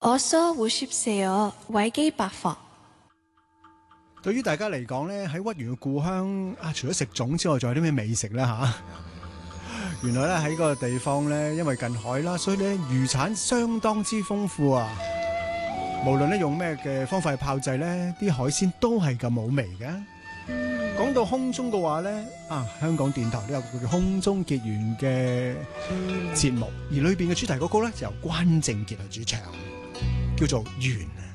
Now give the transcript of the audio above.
어서오십시오，維基百科。 對於大家嚟講咧，喺屈原嘅故鄉啊，除咗食粽之外，仲有啲咩美食咧嚇？原來咧喺個地方咧，因為近海啦，所以咧漁產相當之豐富啊！無論咧用咩嘅方法去炮製咧，啲海鮮都係咁好味嘅。講到空中嘅話咧，香港電台都有個叫《空中結緣》嘅節目，而裏邊嘅主題歌曲咧就由關正傑嚟主唱，叫做《緣》。